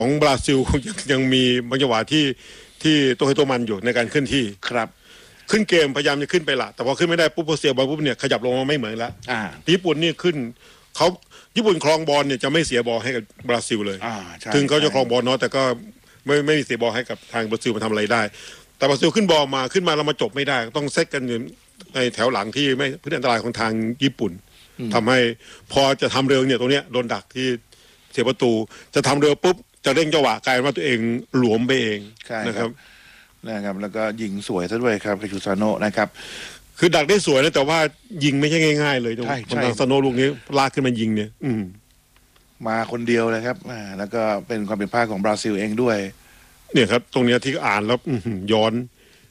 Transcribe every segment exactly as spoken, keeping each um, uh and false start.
ของบราซิลยังยังมีบางจังหวะที่ที่ตัวให้ตัวมันอยู่ในการขึ้นที่ครับขึ้นเกมพยายามจะขึ้นไปละแต่พอขึ้นไม่ได้ปุ๊บพอเสียบอลปุ๊บเนี่ยขยับลงมาไม่เหมือนแล้วญี่ปุ่นนี่ขึ้นเขาญี่ปุ่นครองบอลเนี่ยจะไม่เสียบอลให้กับบราซิลเลยถึงเขาจะครองบอลเนาะแต่ก็ไม่ไม่เสียบอลให้กับทางบราซิลมาทำอะไรได้แต่บราซิลขึ้นบอลมาขึ้นมาเรามาจบไม่ได้ต้องเซตกันในแถวหลังที่ไม่พื้นอันตรายของทางญี่ปุ่นทำให้พอจะทำเร็วเนี่ยตรงเนี้ยโดนดักที่เสียประตูจะทำเร็วปุ๊บจะเร่งจังหวะกลายว่าตัวเองหลวมไปเองนะครับนะครับแล้วก็ยิงสวยซะด้วยครับคาชูซาโนะนะครับคือดักได้สวยนะแต่ว่ายิงไม่ใช่ง่ายๆเลยใช่ใช่ซาโนะลูกนี้ลากขึ้นมายิงเนี่ยอืมมาคนเดียวเลยครับแล้วก็เป็นความเป็นพลาดของบราซิลเองด้วยเนี่ยครับตรงนี้ที่อ่านแล้วย้อน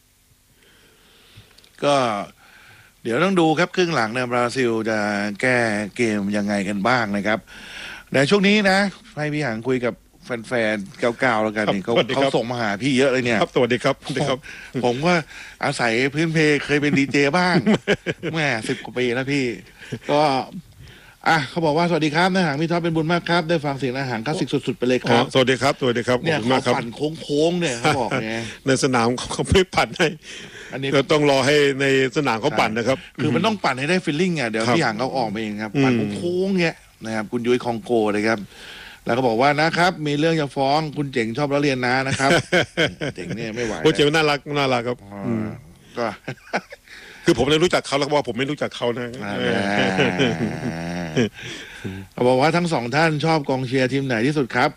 ก็เดี๋ยวต้องดูครับครึ่งหลังเนี่ยบราซิลจะแก้เกมยังไงกันบ้างนะครับในช่วงนี้นะให้พี่หางคุยกับแฟนๆเก่าๆแล้วกันนี่เขาเขาส่งมาหาพี่เยอะเลยเนี่ยครับสวัสดีครับสวัสดีครับผมว่าอาศัยพื้นเพเคยเป็นดีเจบ้างแม่สิบกว่าปีแล้วพี่ก็อ่ะเขาบอกว่าสวัสดีครับนายหางพี่ท็อปเป็นบุญมากครับได้ฟังเสียงนายหางคลาสสิกสุดๆไปเลยครับสวัสดีครับสวัสดีครับเนี่ยเขาปั่นโค้งๆเนี่ยเขาบอกไงในสนามเขาไม่ปั่นให้อันนี้ก็ต้องรอให้ในสนามเขาปั่นนะครับคือมันต้องปั่นให้ได้ฟีลลิ่งอ่ะเดี๋ยวพี่หางเขาออกมาเองครับปั่นโค้งๆเนี่ยนะครับคุณยุ้ยคองโกนะครับแล้วก็บอกว่านะครับมีเรื่องจะฟ้องคุณเจ๋งชอบแล้วเรียนนะนะครับเจ๋งเนี่ยไม่ไหวคุณเจ๋งน่ารักน่ารักครับก็คือผมเลยรู้จักเขาแล้วก็ว่าผมไม่รู้จักเขานะเขาบอกว่าทั้งสองท่านชอบกองเชียร์ทีมไหนที่สุดครับ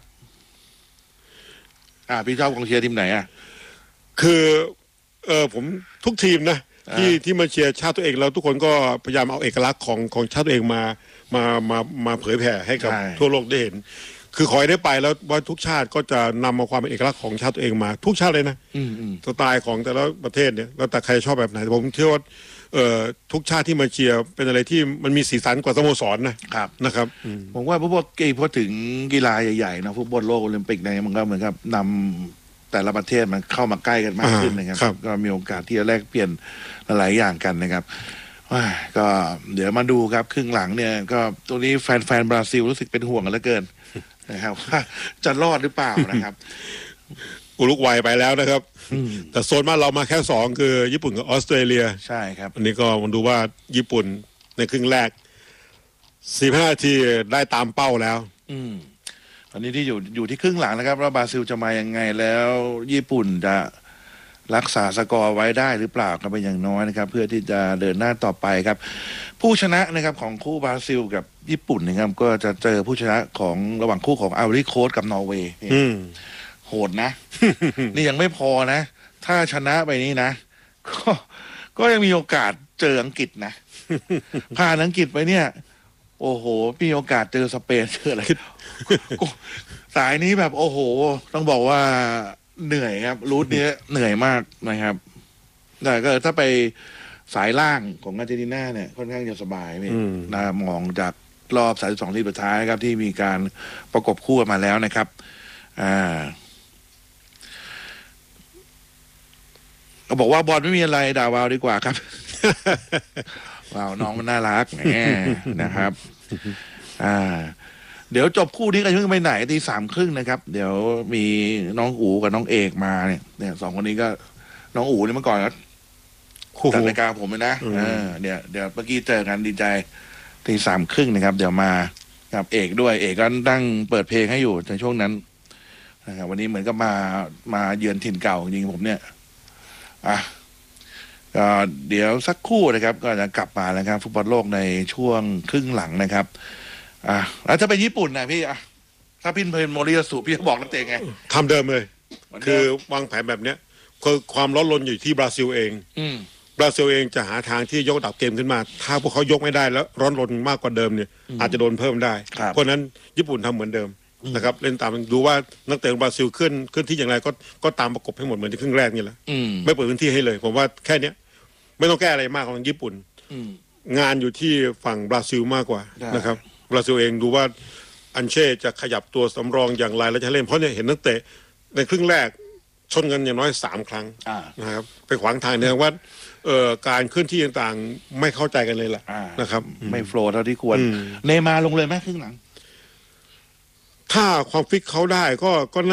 อ่าพี่ชอบกองเชียร์ทีมไหนอ่ะคือเออผมทุกทีมนะที่ที่มาเชียร์ชาติตัวเองแล้วทุกคนก็พยายามเอาเอกลักษณ์ของของชาติตัวเองมามามามาเผยแผ่ให้กับทั่วโลกได้เห็นคือขอให้ได้ไปแล้วว่าทุกชาติก็จะนำมาความเป็นเอกลักษณ์ของชาติตัวเองมาทุกชาติเลยนะสไตล์ของแต่ละประเทศเนี่ยแล้วแต่ใครชอบแบบไหนผมเชื่อว่าเอ่อทุกชาติที่มาเชียร์เป็นอะไรที่มันมีสีสันกว่าสโมสรนะครับนะครับผมว่าพวกกีพอถึงกีฬาใหญ่ๆนะฟุตบอลโลกโอลิมปิกเนี่ยมันก็เหมือนกับนำแต่ละประเทศมันเข้ามาใกล้กันมากขึ้นนะครับก็มีโอกาสที่จะแลกเปลี่ยนหลายอย่างกันนะครับก็เดี๋ยวมาดูครับครึ่งหลังเนี่ยก็ตรงนี้แฟนๆบราซิลรู้สึกเป็นห่วงกันเหลือเกินนะครับว่าจะรอดหรือเปล่านะครับอุรุกวัยไปแล้วนะครับแต่โซนบ้านเรามาแค่สองคือญี่ปุ่นกับออสเตรเลียใช่ครับอันนี้ก็มาดูว่าญี่ปุ่นในครึ่งแรกสี่ห้านาทีได้ตามเป้าแล้วอืมอันนี้ที่อยู่อยู่ที่ครึ่งหลังนะครับว่าบราซิลจะมายังไงแล้วญี่ปุ่นจะรักษาสกอร์ไว้ได้หรือเปล่าก็เป็นอย่างน้อยนะครับเพื่อที่จะเดินหน้าต่อไปครับผู้ชนะนะครับของคู่บราซิลกับญี่ปุ่นนะครับก็จะเจอผู้ชนะของระหว่างคู่ของไอวอรี่โค้สกับนอร์เวย์โหดนะ นี่ยังไม่พอนะถ้าชนะไปนี้นะก็ก็ยังมีโอกาสเจออังกฤษนะ ผ่านอังกฤษไปเนี่ยโอ้โหมีโอกาสเจอสเปนเจออะไร สายนี้แบบโอ้โหต้องบอกว่าเหนื่อยครับรูทนี้เหนื่อยมากนะครับแต่ก็ถ้าไปสายล่างของอาร์เจนตินาเนี่ยค่อนข้างจะสบายนี่นะมองจากรอบสามสิบสองทีมสุดท้ายครับที่มีการประกบคู่มาแล้วนะครับอ่าก็บอกว่าบอลไม่มีอะไรด่าวาวดีกว่าครับ ว้าวน้องมันน่ารักแหมนะครับอ่าเดี๋ยวจบคู่นี้กันยังไม่ไหนตีสามครึ่งนะครับเดี๋ยวมีน้องอู๋กับน้องเอกมาเนี่ยเนี่ยสองคนนี้ก็น้องอู๋นี่เมื่อก่อนก็จัดรายการผมเลยนะเออเดี๋ยวเดี๋ยวเมื่อกี้เจอกันดีใจตีสามครึ่งนะครับเดี๋ยวมากับเอกด้วยเอกก็ตั้งเปิดเพลงให้อยู่ในช่วงนั้นนะครับวันนี้เหมือนกับมามาเยือนถิ่นเก่าจริงผมเนี่ยอ่ะก็เดี๋ยวสักครู่นะครับก็จะกลับมาแล้วครับฟุตบอลโลกในช่วงครึ่งหลังนะครับอ่ะแล้วถ้าเป็นญี่ปุ่นนะพี่อ่ะถ้าพินเพนโมริยาสุพี่บอกนักเตะไงทำเดิมเลยคือวางแผนแบบเนี้ยคือความร้อนรนอยู่ที่บราซิลเองบราซิลเองจะหาทางที่ยกระดับเกมขึ้นมาถ้าพวกเขายกไม่ได้แล้วร้อนรนมากกว่าเดิมเนี่ยอาจจะโดนเพิ่มได้เพราะนั้นญี่ปุ่นทำเหมือนเดิมนะครับเล่นตามดูว่านักเตะบราซิลขึ้นขึ้นที่อย่างไรก็ก็ตามประกบให้หมดเหมือนที่ครึ่งแรกนี่แหละไม่เปิดพื้นที่ให้เลยผมว่าแค่เนี้ยไม่ต้องแก้อะไรมากของญี่ปุ่นงานอยู่ที่ฝั่งบราซิลมากกว่านะครับบราซิลเองดูว่าอันเช่จะขยับตัวสำรองอย่างไรแล้วจะเล่นเพราะเนี่ยเห็นนักเตะในครึ่งแรกชนกันอย่างน้อยสามครั้งนะครับไปขวางทางเนี่ยว่าเอ่อการเคลื่อนที่ต่างๆไม่เข้าใจกันเลยแหละนะครับไม่โฟล์เท่าที่ควรเนย์มาร์ลงเลยไหมครึ่งหลังถ้าความฟิตเขาได้ก็ก็